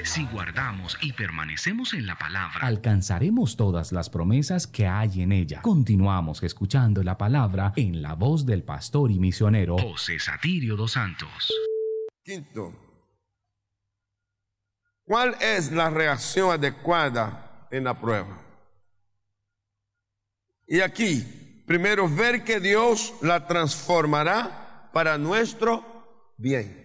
Si guardamos y permanecemos en la palabra, alcanzaremos todas las promesas que hay en ella. Continuamos escuchando la palabra en la voz del pastor y misionero José Satirio dos Santos. Quinto, ¿cuál es la reacción adecuada en la prueba? Y aquí, primero, ver que Dios la transformará para nuestro bien.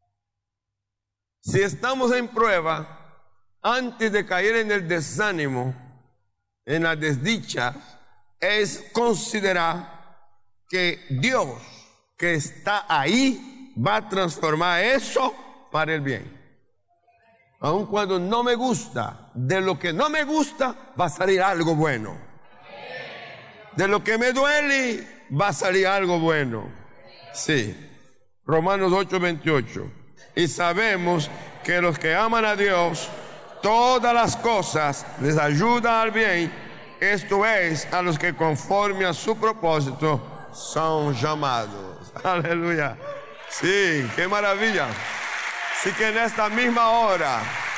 Si estamos en prueba, antes de caer en el desánimo, en la desdicha, es considerar que Dios que está ahí va a transformar eso para el bien. Aun cuando no me gusta, de lo que no me gusta va a salir algo bueno. De lo que me duele va a salir algo bueno. Sí. Romanos 8:28. Y sabemos que los que aman a Dios, todas las cosas les ayudan al bien, esto es, a los que conforme a su propósito son llamados. Aleluya. Sí, qué maravilla. Así que en esta misma hora,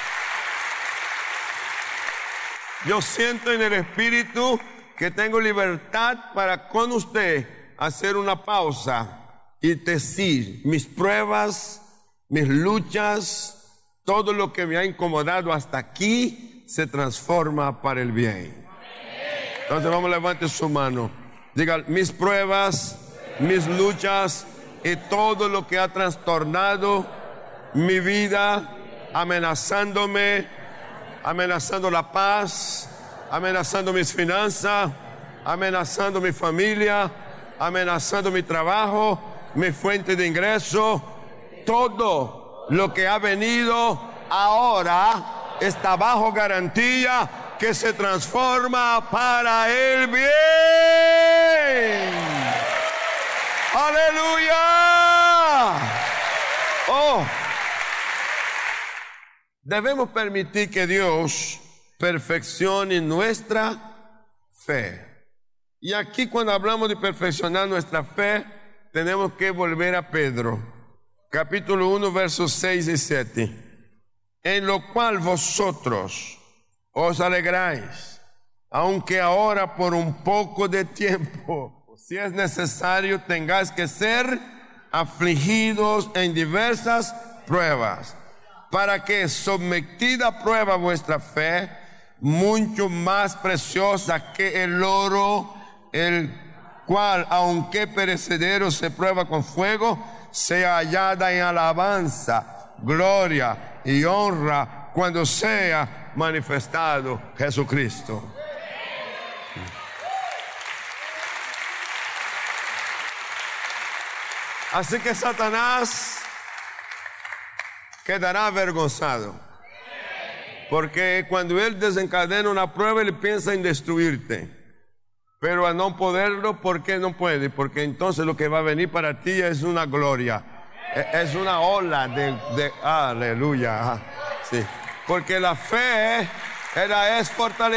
yo siento en el Espíritu que tengo libertad para con usted hacer una pausa y decir mis pruebas, mis luchas, todo lo que me ha incomodado hasta aquí se transforma para el bien. Entonces vamos, levante su mano. Diga, mis pruebas, mis luchas y todo lo que ha trastornado mi vida, amenazándome, amenazando la paz, amenazando mis finanzas, amenazando mi familia, amenazando mi trabajo, mi fuente de ingreso. Todo lo que ha venido ahora está bajo garantía que se transforma para el bien. ¡Aleluya! Oh, debemos permitir que Dios perfeccione nuestra fe. Y aquí, cuando hablamos de perfeccionar nuestra fe, tenemos que volver a Pedro. Capítulo 1, versos 6 y 7. En lo cual vosotros os alegráis, aunque ahora por un poco de tiempo, si es necesario, tengáis que ser afligidos en diversas pruebas, para que, sometida a prueba vuestra fe, mucho más preciosa que el oro, el cual, aunque perecedero, se prueba con fuego, sea hallada en alabanza, gloria y honra cuando sea manifestado Jesucristo. Así que Satanás quedará avergonzado, porque cuando él desencadena una prueba, él piensa en destruirte. Pero a no poderlo, ¿por qué no puede? Porque entonces lo que va a venir para ti es una gloria, es una ola de aleluya. Sí. Porque la fe es fortalecida.